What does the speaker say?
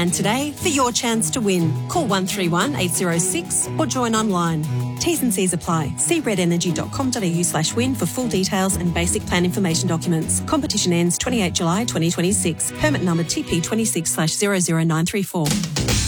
plan today for your chance to win. Call 131 806 or join online. T's and C's apply. See redenergy.com.au/win for full details and basic plan information documents. Competition ends 28 July 2026. Permit number TP26/00934.